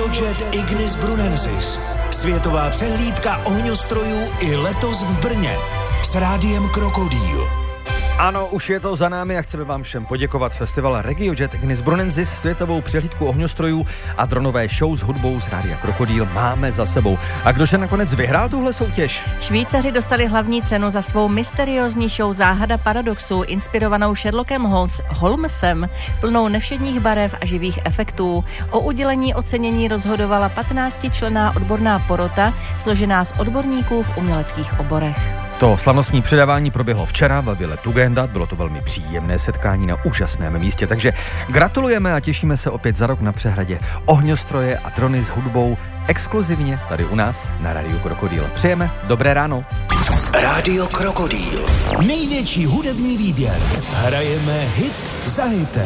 RegioJet Ignis Brunensis. Světová přehlídka ohňostrojů i letos v Brně. S rádiem Krokodýl. Ano, už je to za námi a chceme vám všem poděkovat. Festival RegioJet Ignis Brunensis, světovou přehlídku ohňostrojů a dronové show s hudbou z rádia Krokodýl máme za sebou. A kdože nakonec vyhrál tuhle soutěž? Švýcaři dostali hlavní cenu za svou mysteriózní show Záhada paradoxů, inspirovanou Sherlockem Holmesem, plnou nevšedních barev a živých efektů. O udělení ocenění rozhodovala 15členná odborná porota, složená z odborníků v uměleckých oborech. To slavnostní předávání proběhlo včera ve Vile Tugenda, bylo to velmi příjemné setkání na úžasném místě, takže gratulujeme a těšíme se opět za rok na přehradě ohňostroje a drony s hudbou exkluzivně tady u nás na Rádiu Krokodýl. Přejeme dobré ráno. Rádio Krokodýl. Největší hudební výběr. Hrajeme hit za hitem.